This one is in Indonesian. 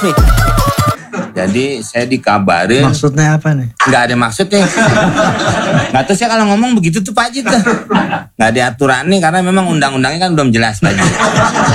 Jadi saya dikabarin. Maksudnya apa nih? Nggak ada maksudnya. Nggak tahu saya kalau ngomong begitu tuh Pak Haji tuh. Nggak ada aturan nih karena memang undang-undangnya kan belum jelas Pak Haji.